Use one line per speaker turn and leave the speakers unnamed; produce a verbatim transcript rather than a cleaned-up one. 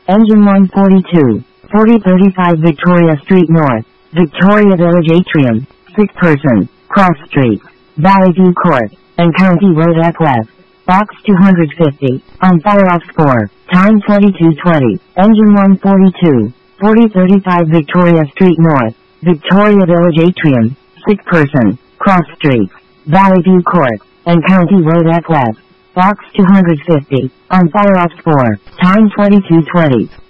Engine one forty-two, forty thirty-five Victoria Street North, Victoria Village Atrium, sick person, Cross Street, Valley View Court, and County Road F West. Box two hundred fifty, on fire off score, time twenty-two twenty, engine one forty-two, forty thirty-five Victoria Street North, Victoria Village Atrium, sick person, Cross Street, Valley View Court, and County Road F West. Box two hundred fifty, on fire off score, time twenty-two twenty.